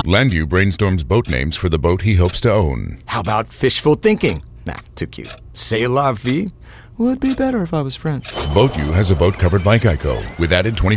Landu brainstorms boat names for the boat he hopes to own. How about fishful thinking? Nah, too cute. C'est la vie would be better if I was French. Boat U has a boat covered by Geico with added 20